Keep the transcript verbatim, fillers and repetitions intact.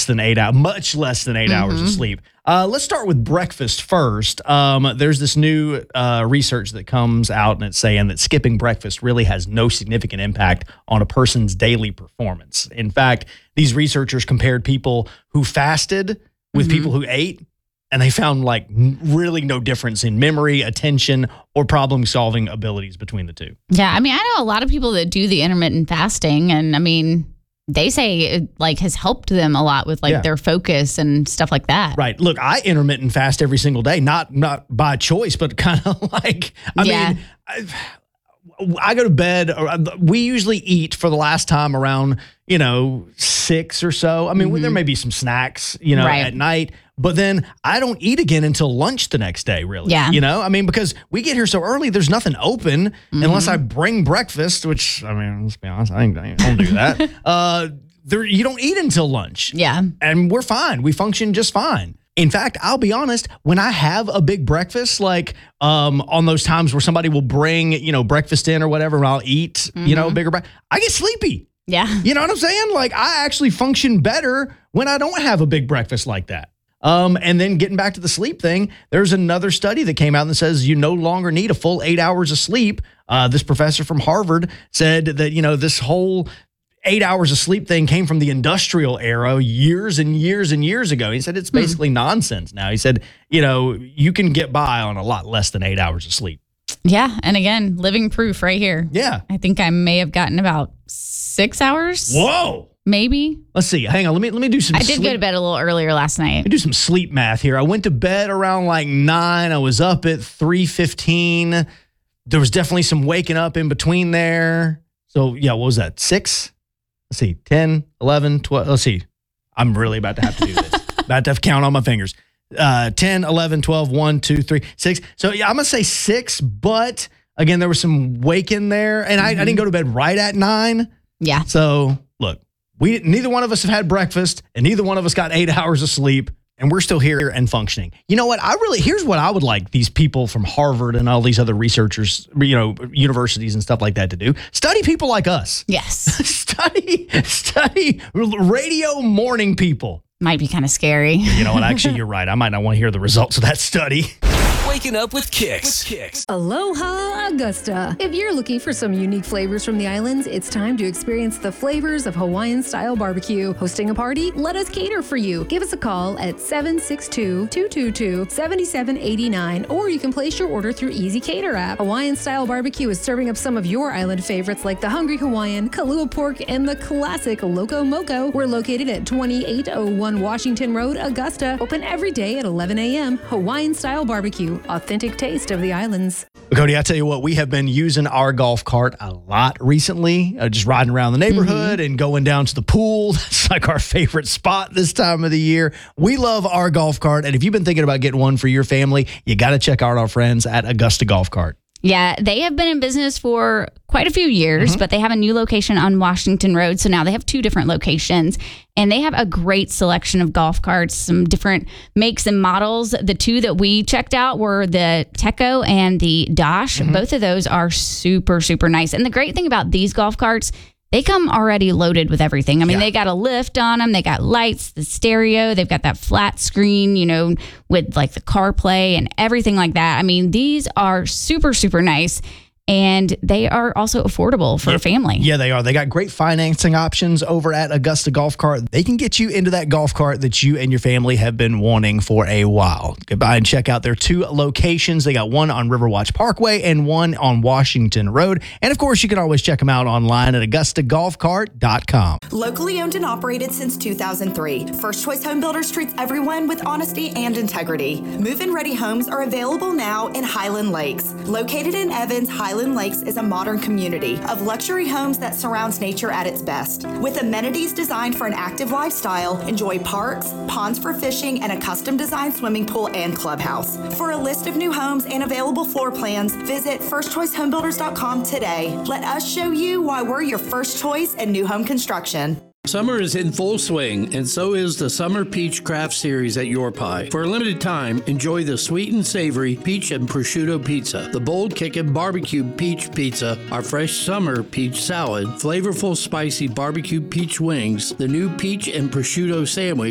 less than eight hours, much less than eight mm-hmm. hours of sleep. Uh, let's start with breakfast first. Um, there's this new uh, research that comes out and it's saying that skipping breakfast really has no significant impact on a person's daily performance. In fact, these researchers compared people who fasted with mm-hmm. people who ate, and they found like really no difference in memory, attention, or problem-solving abilities between the two. Yeah, I mean, I know a lot of people that do the intermittent fasting, and I mean, they say it like has helped them a lot with like yeah. their focus and stuff like that. Right. Look, I intermittent fast every single day, not not by choice, but kind of like, I yeah. mean, I, I go to bed, or we usually eat for the last time around, you know, six or so. I mean, mm-hmm. there may be some snacks, you know, right. at night, but then I don't eat again until lunch the next day, really. Yeah. You know, I mean, because we get here so early, there's nothing open mm-hmm. unless I bring breakfast, which, I mean, let's be honest, I, ain't, I don't do that. uh, there, you don't eat until lunch. Yeah. And we're fine. We function just fine. In fact, I'll be honest, when I have a big breakfast, like um, on those times where somebody will bring, you know, breakfast in or whatever, and I'll eat, mm-hmm. you know, bigger breakfast, I get sleepy. Yeah. You know what I'm saying? Like, I actually function better when I don't have a big breakfast like that. Um, and then getting back to the sleep thing, there's another study that came out that says you no longer need a full eight hours of sleep. Uh, this professor from Harvard said that, you know, this whole eight hours of sleep thing came from the industrial era years and years and years ago. He said it's basically hmm. nonsense now. He said, you know, you can get by on a lot less than eight hours of sleep. Yeah. And again, living proof right here. Yeah. I think I may have gotten about six hours. Whoa. Maybe. Let's see. Hang on. Let me let me do some I did sleep. go to bed a little earlier last night. Let me do some sleep math here. I went to bed around like nine. I was up at three fifteen. There was definitely some waking up in between there. So, yeah, what was that? Six? Let's see. ten, eleven, twelve. Let's see. I'm really about to have to do this. About to have to count on my fingers. Uh, ten, eleven, twelve, one, two, three, six. So, yeah, I'm going to say six, but again, there was some waking there. And I, mm-hmm. I didn't go to bed right at nine. Yeah. So, look. We neither one of us have had breakfast, and neither one of us got eight hours of sleep, and we're still here and functioning. You know what? I really here's what I would like these people from Harvard and all these other researchers, you know, universities and stuff like that to do. Study people like us. Yes. study, study radio morning people. Might be kind of scary. You know what? Actually, you're right. I might not want to hear the results of that study. Waking up with Kicks. With Kicks. Aloha, Augusta. If you're looking for some unique flavors from the islands, it's time to experience the flavors of Hawaiian-style barbecue. Hosting a party? Let us cater for you. Give us a call at seven six two, two two two, seven seven eight nine, or you can place your order through Easy Cater app. Hawaiian-style barbecue is serving up some of your island favorites like the Hungry Hawaiian, Kalua Pork, and the classic Loco Moco. We're located at twenty-eight oh one Washington Road, Augusta. Open every day at eleven a.m. Hawaiian-style barbecue. Authentic taste of the islands. Cody, I tell you what, we have been using our golf cart a lot recently, uh, just riding around the neighborhood mm-hmm. and going down to the pool. That's like our favorite spot this time of the year. We love our golf cart, and if you've been thinking about getting one for your family, you got to check out our friends at Augusta Golf Cart. Yeah, they have been in business for quite a few years, mm-hmm. but they have a new location on Washington Road. So now they have two different locations, and they have a great selection of golf carts, some different makes and models. The two that we checked out were the Teco and the Dosh. Mm-hmm. Both of those are super, super nice. And the great thing about these golf carts, they come already loaded with everything. I mean, yeah. they got a lift on them. They got lights, the stereo. They've got that flat screen, you know, with like the CarPlay and everything like that. I mean, these are super, super nice. And they are also affordable for yeah. a family. Yeah, they are. They got great financing options over at Augusta Golf Cart. They can get you into that golf cart that you and your family have been wanting for a while. Go by and check out their two locations. They got one on Riverwatch Parkway and one on Washington Road. And of course, you can always check them out online at augusta golf cart dot com. Locally owned and operated since two thousand three, First Choice Home Builders treats everyone with honesty and integrity. Move-in ready homes are available now in Highland Lakes. Located in Evans, Highland Lakes is a modern community of luxury homes that surrounds nature at its best. With amenities designed for an active lifestyle, enjoy parks, ponds for fishing, and a custom-designed swimming pool and clubhouse. For a list of new homes and available floor plans, visit first choice home builders dot com today. Let us show you why we're your first choice in new home construction. Summer is in full swing, and so is the Summer Peach Craft Series at Your Pie. For a limited time, enjoy the sweet and savory peach and prosciutto pizza, the bold kickin' barbecue peach pizza, our fresh summer peach salad, flavorful spicy barbecue peach wings, the new peach and prosciutto sandwich,